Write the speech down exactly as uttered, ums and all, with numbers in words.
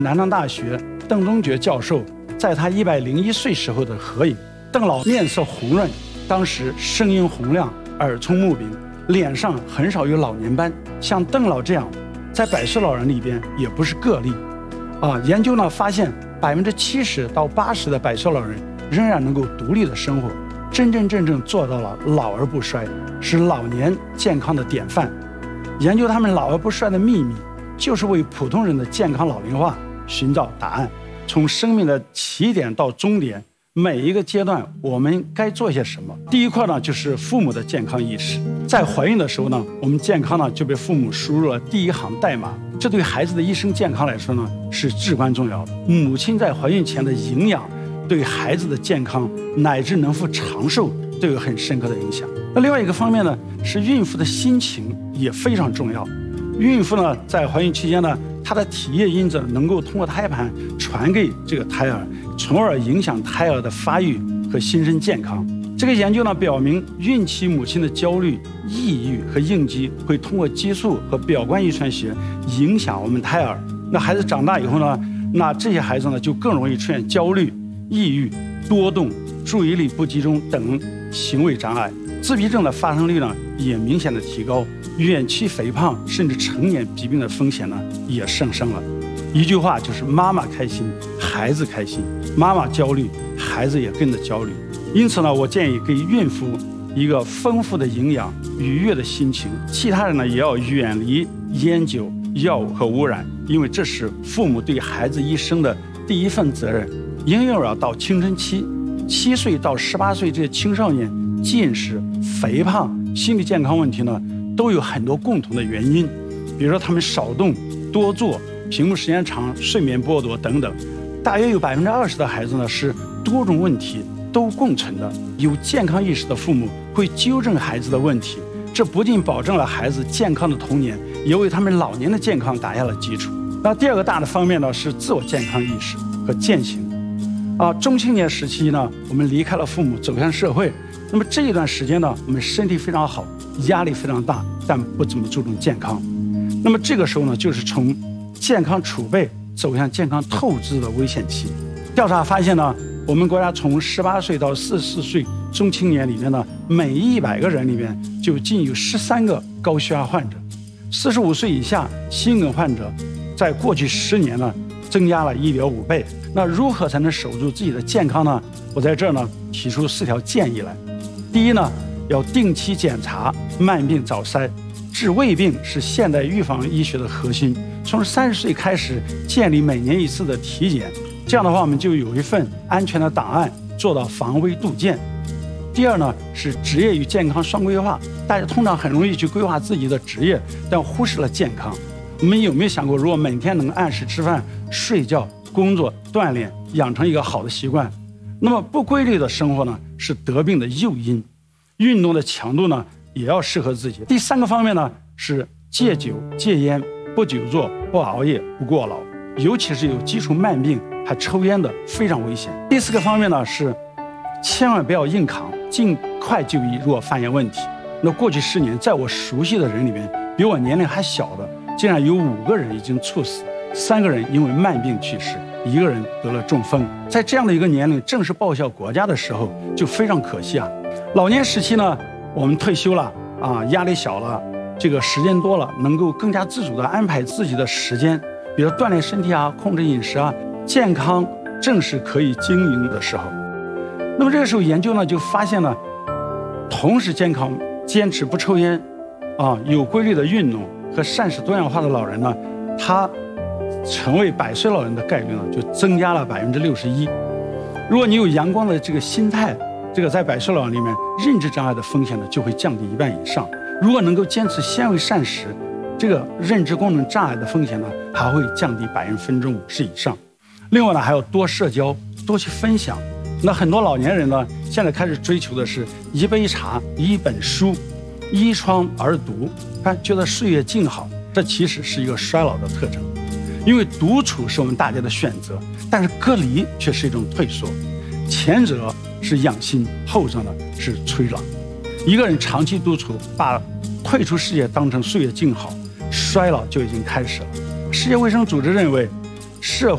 南昌大学邓中觉教授在他一百零一岁时候的合影。邓老面色红润，当时声音洪亮，耳聪目明，脸上很少有老年斑。像邓老这样，在百岁老人里边也不是个例。啊，研究呢发现，百分之七十到八十的百岁老人仍然能够独立的生活，真真正正做到了老而不衰，是老年健康的典范。研究他们老而不衰的秘密，就是为普通人的健康老龄化寻找答案。从生命的起点到终点，每一个阶段我们该做些什么？第一块呢，就是父母的健康意识。在怀孕的时候呢，我们健康呢就被父母输入了第一行代码，这对孩子的一生健康来说呢是至关重要的。母亲在怀孕前的营养，对孩子的健康乃至能否长寿都有很深刻的影响。那另外一个方面呢，是孕妇的心情也非常重要。孕妇呢在怀孕期间呢，她的体液因子能够通过胎盘传给这个胎儿，从而影响胎儿的发育和新生健康。这个研究呢表明，孕期母亲的焦虑、抑郁和应激会通过激素和表观遗传学影响我们胎儿。那孩子长大以后呢，那这些孩子呢就更容易出现焦虑、抑郁、多动、注意力不集中等行为障碍。自闭症的发生率呢也明显的提高，远期肥胖甚至成年疾病的风险呢也上升了。一句话就是妈妈开心，孩子开心；妈妈焦虑，孩子也跟着焦虑。因此呢，我建议给孕妇一个丰富的营养、愉悦的心情。其他人呢也要远离烟酒、药物和污染，因为这是父母对孩子一生的第一份责任。婴幼儿到青春期，七岁到十八岁这些青少年，近视、肥胖、心理健康问题呢，都有很多共同的原因，比如说他们少动、多坐、屏幕时间长、睡眠剥夺等等。大约有百分之二十的孩子呢是多种问题都共存的。有健康意识的父母会纠正孩子的问题，这不仅保证了孩子健康的童年，也为他们老年的健康打下了基础。那第二个大的方面呢是自我健康意识和践行。啊，中青年时期呢，我们离开了父母，走向社会。那么这一段时间呢，我们身体非常好，压力非常大，但不怎么注重健康。那么这个时候呢，就是从健康储备走向健康透支的危险期。调查发现呢，我们国家从十八岁到四十四岁中青年里面呢，每一百个人里面就仅有十三个高血压患者。四十五岁以下心梗患者，在过去十年呢，增加了一点五倍。那如何才能守住自己的健康呢？我在这儿呢提出四条建议来。第一呢，要定期检查，慢病早筛。治胃病是现代预防医学的核心。从三十岁开始建立每年一次的体检，这样的话我们就有一份安全的档案，做到防微杜渐。第二呢，是职业与健康双规划。大家通常很容易去规划自己的职业，但忽视了健康。我们有没有想过，如果每天能按时吃饭、睡觉、工作、锻炼，养成一个好的习惯，那么不规律的生活呢是得病的诱因。运动的强度呢也要适合自己。第三个方面呢是戒酒、戒烟，不久坐、不熬夜、不过劳，尤其是有基础慢病还抽烟的非常危险。第四个方面呢是千万不要硬扛，尽快就医，如果发现问题。那过去十年，在我熟悉的人里面，比我年龄还小的竟然有五个人已经猝死，三个人因为慢病去世，一个人得了中风。在这样的一个年龄正是报效国家的时候，就非常可惜啊。老年时期呢，我们退休了啊，压力小了，这个时间多了，能够更加自主地安排自己的时间，比如锻炼身体啊，控制饮食啊，健康正是可以经营的时候。那么这个时候研究呢就发现了，同时健康、坚持不抽烟啊，有规律的运动和膳食多样化的老人呢，他成为百岁老人的概率呢就增加了百分之六十一。如果你有阳光的这个心态，这个在百岁老人里面认知障碍的风险呢就会降低一半以上。如果能够坚持纤维膳食，这个认知功能障碍的风险呢还会降低百分之五十以上。另外呢，还要多社交，多去分享。那很多老年人呢，现在开始追求的是一杯茶、一本书，依窗而读，他觉得岁月静好，这其实是一个衰老的特征。因为独处是我们大家的选择，但是隔离却是一种退缩。前者是养心，后者呢是催老。一个人长期独处，把退出世界当成岁月静好，衰老就已经开始了。世界卫生组织认为，社会